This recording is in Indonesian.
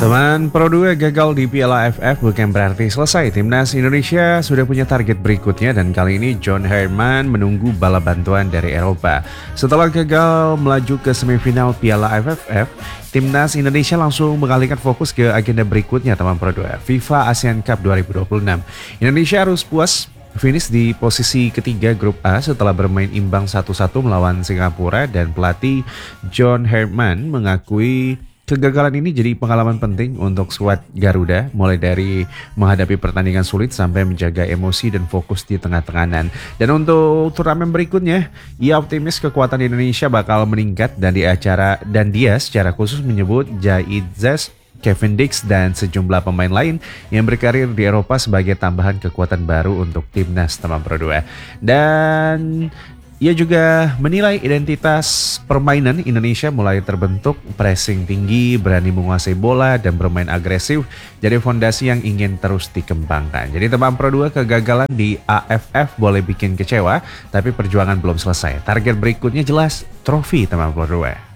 Teman Pro 2 gagal di Piala AFF bukan berarti selesai. Timnas Indonesia sudah punya target berikutnya dan kali ini John Herman menunggu bala bantuan dari Eropa. Setelah gagal melaju ke semifinal Piala AFF, Timnas Indonesia langsung mengalihkan fokus ke agenda berikutnya teman Pro 2, FIFA ASEAN Cup 2026. Indonesia harus puas finish di posisi ketiga grup A setelah bermain imbang 1-1 melawan Singapura dan pelatih John Herman mengakui kegagalan ini jadi pengalaman penting untuk skuad Garuda, mulai dari menghadapi pertandingan sulit sampai menjaga emosi dan fokus di tengah-tenganan. Dan untuk turnamen berikutnya, ia optimis kekuatan Indonesia bakal meningkat dan dia secara khusus menyebut Jaitzes, Kevin Dix dan sejumlah pemain lain yang berkarir di Eropa sebagai tambahan kekuatan baru untuk timnas teman Pro 2. Dan ia juga menilai identitas permainan Indonesia mulai terbentuk, pressing tinggi, berani menguasai bola, dan bermain agresif jadi fondasi yang ingin terus dikembangkan. Jadi teman Pro 2, kegagalan di AFF boleh bikin kecewa, tapi perjuangan belum selesai. Target berikutnya jelas, trofi teman Pro 2.